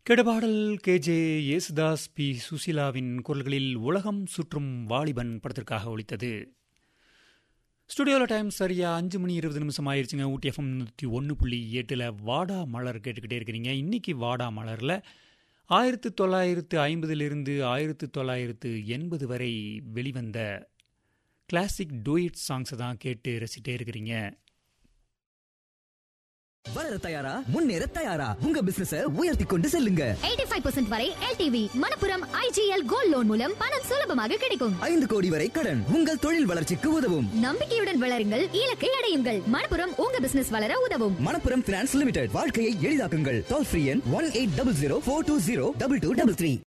கெடபாடல் K J Yesudas B சுசீலாவின் குரல்களில் உலகம் சுற்றும் வாலிபன் படத்திற்காக ஒலித்தது. ஸ்டுடியோவில் டைம் சரியா 5:20 ஆயிடுச்சுங்க. ஊட்டி எஃப்எம் 101.8 வாடா மலர் கேட்டுக்கிட்டே இருக்கிறீங்க. இன்னைக்கு வாடா மலரில் 1950 1980 வரை வெளிவந்த கிளாசிக் டூயிட் சாங்ஸை தான் கேட்டு ரசிட்டே இருக்கிறீங்க. வளர தயாரா, முன்னேற தயாரா, உங்க பிசினஸ உயர்த்தி கொண்டு செல்லுங்க. 85% வரை LTV Manappuram IGL gold loan மூலம் பணம் சுலபமாக கிடைக்கும். 5 கோடி வரை கடன் உங்கள் தொழில் வளர்ச்சிக்கு உதவும். நம்பிக்கையுடன் வளருங்கள், இலக்கை அடையுங்கள். மணப்புரம் உங்க பிசினஸ் வளர உதவும். மணப்புரம் பினான்ஸ் லிமிடெட், வாழ்க்கையை எளிதாக்குங்கள். டோல் ஃப்ரீ எண் 1800 420 2233.